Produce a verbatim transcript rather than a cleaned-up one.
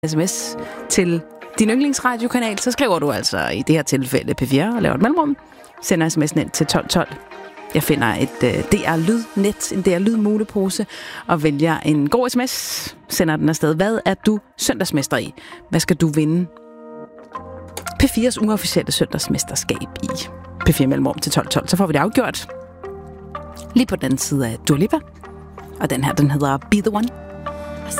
sms til din yndlingsradiokanal, så skriver du altså i det her tilfælde P fire og laver et mellemrum, sender sms'en ind til tolv tolv. Jeg finder et uh, D R Lydnet, en D R Lydmulepose og vælger en god sms, sender den afsted. Hvad er du søndagsmester i? Hvad skal du vinde? P fires uofficielle søndagsmesterskab i P fire mellemrum til tolv tolv. Så får vi det afgjort lige på den anden side af Dua Lipa. Og den her, den hedder Be The One.